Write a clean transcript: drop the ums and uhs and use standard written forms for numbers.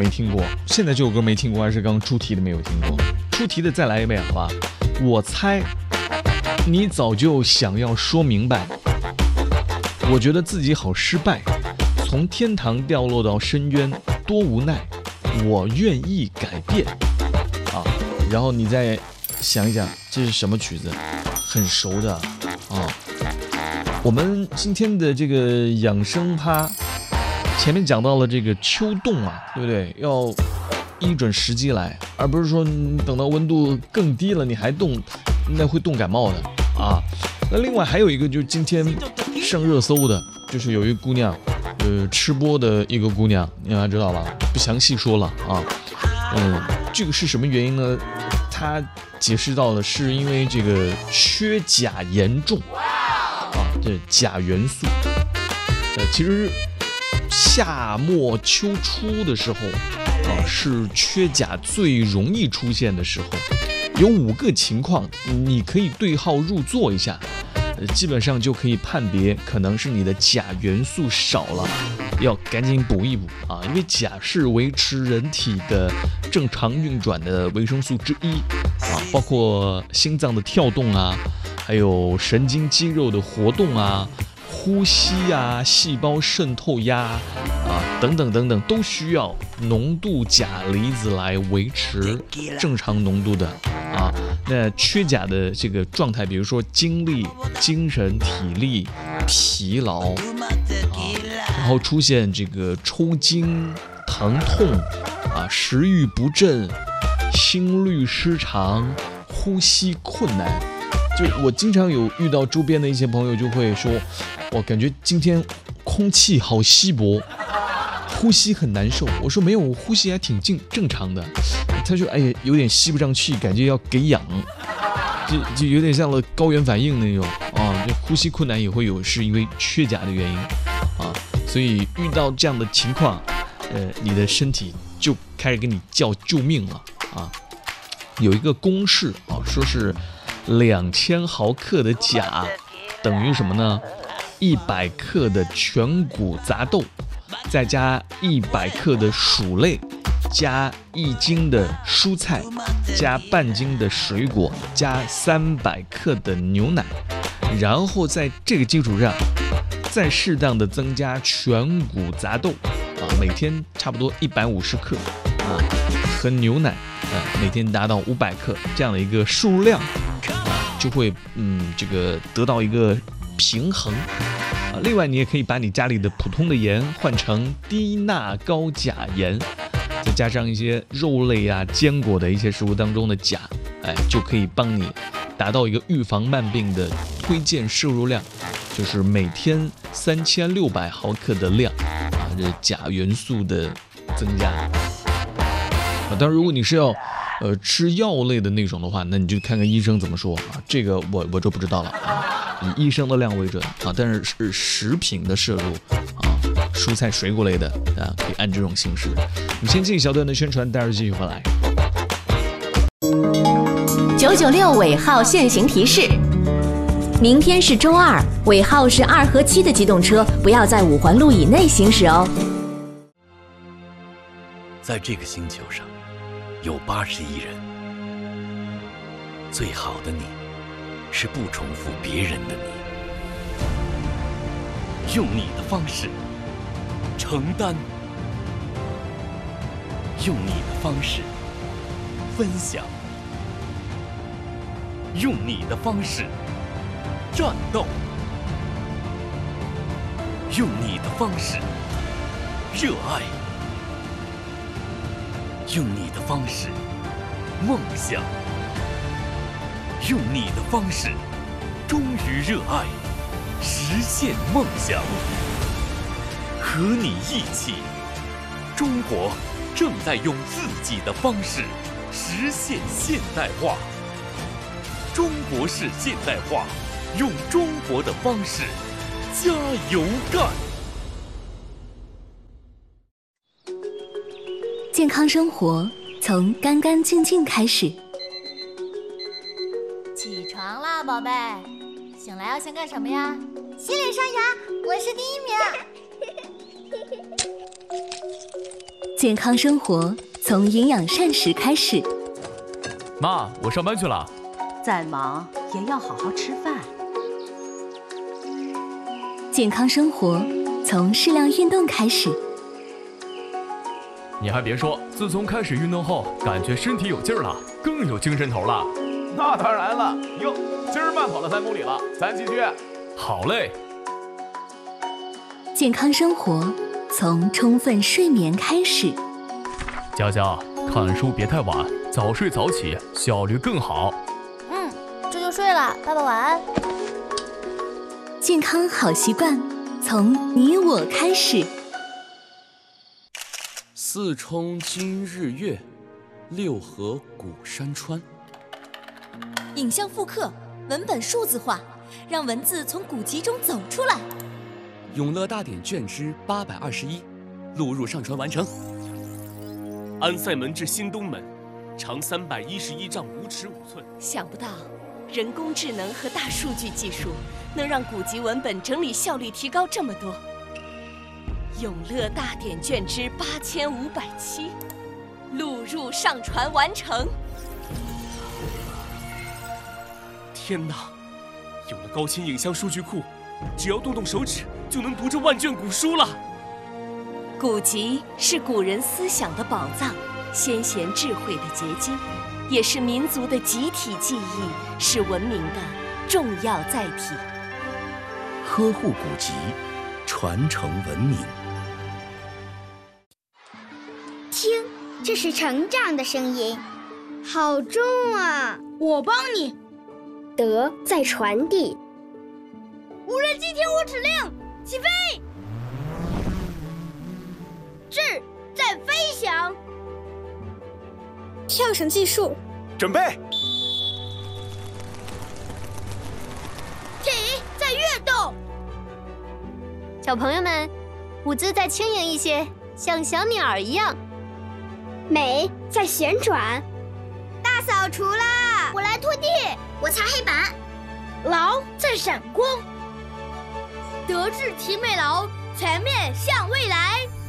没听过，现在这首歌没听过，还是刚刚出题的没有听过？出题的再来一遍好吧？我猜你早就想要说明白，我觉得自己好失败，从天堂掉落到深渊，多无奈，我愿意改变啊！然后你再想一想，这是什么曲子？很熟的啊！我们今天的这个养生趴，前面讲到了这个秋冻啊，对不对？要依准时机来，而不是说你等到温度更低了你还冻，那会冻感冒的啊。那另外还有一个就是今天上热搜的，就是有一个姑娘，吃播的一个姑娘，你还知道吧？不详细说了啊。这个是什么原因呢？她解释到了是因为这个缺钾严重啊，这钾元素。其实夏末秋初的时候啊，是缺钾最容易出现的时候。有5个情况，你可以对号入座一下，基本上就可以判别可能是你的钾元素少了，要赶紧补一补啊！因为钾是维持人体的正常运转的维生素之一啊，包括心脏的跳动啊，还有神经肌肉的活动啊，呼吸啊，细胞渗透压啊，等等等等，都需要浓度钾离子来维持正常浓度的啊。那缺钾的这个状态，比如说精力、精神、体力疲劳啊，然后出现这个抽筋、疼痛啊，食欲不振、心律失常、呼吸困难。就我经常有遇到周边的一些朋友就会说，我感觉今天空气好稀薄，呼吸很难受。我说没有，我呼吸还挺正常的。他说哎呀，有点吸不上气，感觉要给氧，就有点像了高原反应那种啊。就呼吸困难也会有，是因为缺钾的原因啊。所以遇到这样的情况，你的身体就开始给你叫救命了啊。有一个公式啊，说是2000毫克的钾等于什么呢？100克的全谷杂豆，再加100克的薯类，加1斤的蔬菜，加半斤的水果，加300克的牛奶，然后在这个基础上再适当的增加全谷杂豆啊，每天差不多150克啊，和牛奶每天达到500克这样的一个数量啊，就会这个得到一个平衡啊。另外你也可以把你家里的普通的盐换成低钠高钾盐，再加上一些肉类啊、坚果的一些食物当中的钾，就可以帮你达到一个预防慢病的推荐摄入量，就是每天3600毫克的量啊，这钾元素的增加啊。当然，如果你是要吃药类的那种的话，那你就看看医生怎么说啊，这个我就不知道了啊，以医生的量为准啊。但是食品的摄入啊，蔬菜水果类的啊，可以按这种形式。我们先进一小段的宣传，待会儿继续回来。 996尾号限行提示：明天是周二，尾号是2和7的机动车不要在5环路以内行驶哦。 在这个星球上有80亿人，最好的你是不重复别人的你，用你的方式承担，用你的方式分享，用你的方式战斗，用你的方式热爱，用你的方式梦想，用你的方式忠于热爱，实现梦想。和你一起，中国正在用自己的方式实现现代化。中国式现代化，用中国的方式加油干！ 健康生活从干干净净开始。 起床啦，宝贝！醒来要先干什么呀？洗脸刷牙，我是第1名。 健康生活从营养膳食开始。 妈，我上班去了。 再忙也要好好吃饭。 健康生活从适量运动开始。 你还别说，自从开始运动后，感觉身体有劲儿了，更有精神头了。 那当然了，哟，今儿慢跑了3公里了，咱继续。 好嘞。 健康生活从充分睡眠开始。 佳佳，看书别太晚，早睡早起，效率更好。 这就睡了，爸爸晚安。 健康好习惯从你我开始。 四冲今日月，六合古山川。 影像复刻，文本数字化，让文字从古籍中走出来。 永乐大典卷之821，录入上传完成。 安塞门至新东门，长311丈5尺5寸。 想不到，人工智能和大数据技术能让古籍文本整理效率提高这么多。永乐大典卷之8507，录入上传完成。 天哪！有了高清影像数据库，只要动动手指就能读这万卷古书了。 古籍是古人思想的宝藏，先贤智慧的结晶，也是民族的集体记忆，是文明的重要载体。 呵护古籍，传承文明。 听，这是成长的声音，好重啊！ 我帮你。 德在传递。 无人机听我指令，起飞！智在飞翔。 跳绳计数， 准备。 体在跃动。 小朋友们，舞姿再轻盈一些，像小鸟一样。 美在旋转。 大扫除啦！ 我来拖地，我擦黑板。 劳在闪光。德智体美劳，全面向未来。